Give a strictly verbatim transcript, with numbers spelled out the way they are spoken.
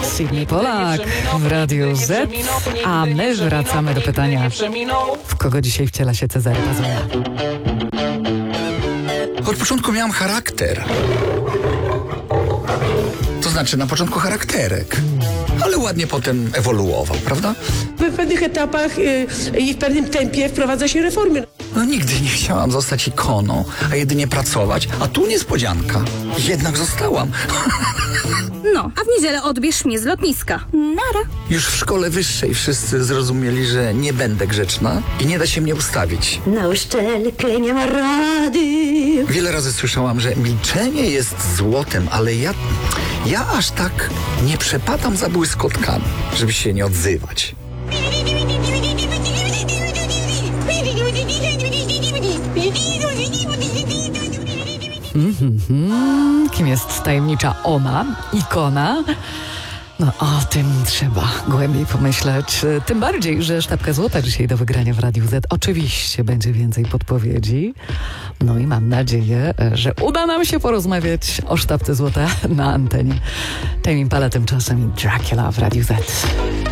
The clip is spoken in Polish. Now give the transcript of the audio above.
Sydney Polak w Radiu Z, a my wracamy do pytania, w kogo dzisiaj wciela się Cezary Pazuła. Od początku miałam charakter. To znaczy na początku charakterek, ale ładnie potem ewoluował, prawda? W pewnych etapach yy, i w pewnym tempie wprowadza się reformy. No nigdy nie chciałam zostać ikoną, a jedynie pracować, a tu niespodzianka. Jednak zostałam. No, a w niedzielę odbierz mnie z lotniska. Nara. Już w szkole wyższej wszyscy zrozumieli, że nie będę grzeczna i nie da się mnie ustawić. Na uszczelkę nie ma rady. Wiele razy słyszałam, że milczenie jest złotem, ale ja, ja aż tak nie przepadam za błyskotkami, żeby się nie odzywać. Mm-hmm. Kim jest tajemnicza Oma, ikona? No o tym trzeba głębiej pomyśleć. Tym bardziej, że sztabka złota dzisiaj do wygrania w Radiu Z. Oczywiście będzie więcej podpowiedzi. No i mam nadzieję, że uda nam się porozmawiać o sztabce złota na antenie. Tame Impala tymczasem i Dracula w Radiu Z.